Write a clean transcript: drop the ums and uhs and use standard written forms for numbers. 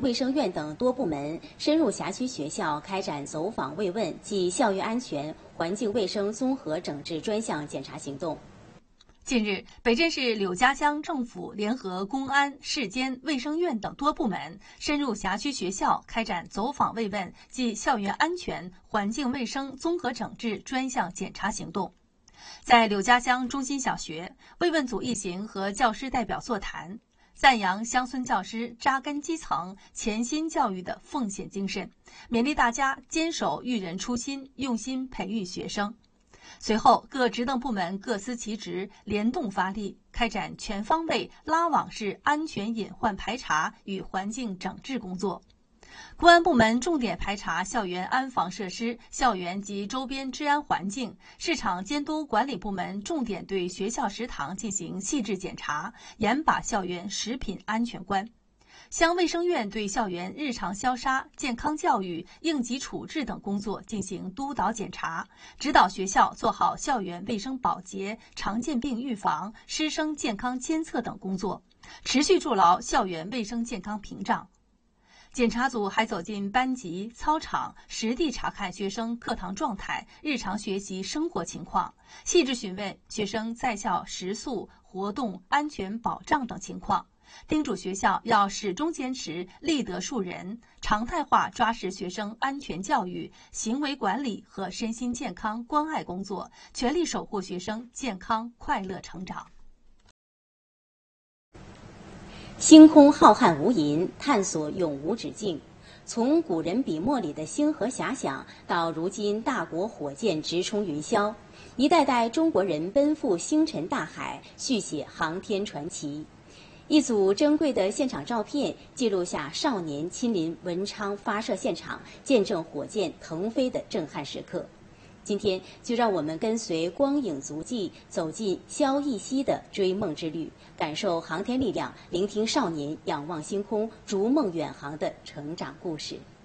卫生院等多部门深入辖区学校开展走访慰问暨校园安全环境卫生综合整治专项检查行动。 近日，北镇市柳家乡政府联合公安、市监、卫生院等多部门深入辖区学校开展走访慰问暨校园安全环境卫生综合整治专项检查行动。在柳家乡中心小学，慰问组一行和教师代表座谈，赞扬乡村教师扎根基层、潜心教育的奉献精神，勉励大家坚守育人初心，用心培育学生。随后，各职能部门各司其职，联动发力，开展全方位拉网式安全隐患排查与环境整治工作。公安部门重点排查校园安防设施、校园及周边治安环境；市场监督管理部门重点对学校食堂进行细致检查，严把校园食品安全关。乡卫生院对校园日常消杀、健康教育、应急处置等工作进行督导检查，指导学校做好校园卫生保洁、常见病预防、师生健康监测等工作，持续筑牢校园卫生健康屏障。检查组还走进班级、操场，实地查看学生课堂状态、日常学习生活情况，细致询问学生在校食宿、活动、安全保障等情况，叮嘱学校要始终坚持立德树人，常态化抓实学生安全教育、行为管理和身心健康关爱工作，全力守护学生健康快乐成长。 星空浩瀚无垠，探索永无止境。从古人笔墨里的星河遐想，到如今大国火箭直冲云霄，一代代中国人奔赴星辰大海，续写航天传奇。一组珍贵的现场照片记录下少年亲临文昌发射现场，见证火箭腾飞的震撼时刻。今天就让我们跟随光影足迹，走进萧逸熙的追梦之旅，感受航天力量，聆听少年仰望星空、逐梦远航的成长故事。